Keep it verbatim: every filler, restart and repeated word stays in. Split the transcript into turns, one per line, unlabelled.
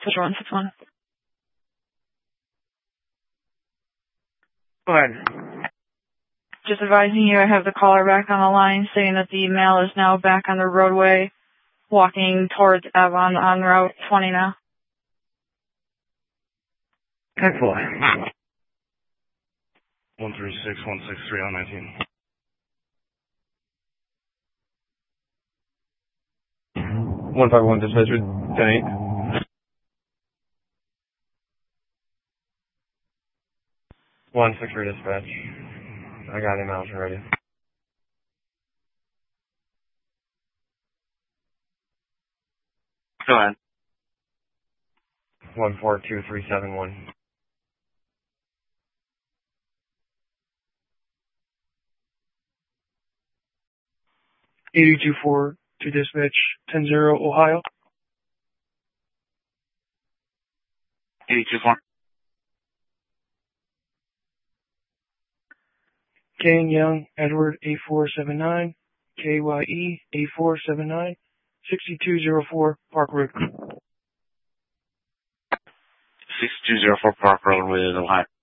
Fisher one six one.
Go ahead.
Just advising you, I have the caller back on the line saying that the male is now back on the roadway, walking towards Avon on Route twenty now.
Excellent. one three six one six three on nineteen. one five one dispatcher, ten eight. one six three dispatch. I got him out already. Go ahead. one four two three seven one. eight two four to dispatch, ten zero Ohio. eight two four. Kane Young, Edward, eight four seven nine, K Y E, eight four seven nine, six two zero four, Park Road. six two zero four Park Road with Ohio.